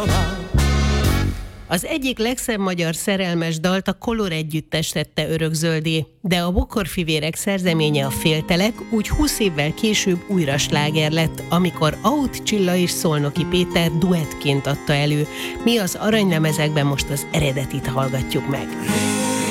Az egyik legszebb magyar szerelmes dalt a Color együttes tette örökzöldé, de a Bokorfivérek szerzeménye, a Féltelek úgy 20 évvel később újra sláger lett, amikor Auth Csilla és Szolnoki Péter duettként adta elő. Mi az aranylemezekben most az eredetit hallgatjuk meg.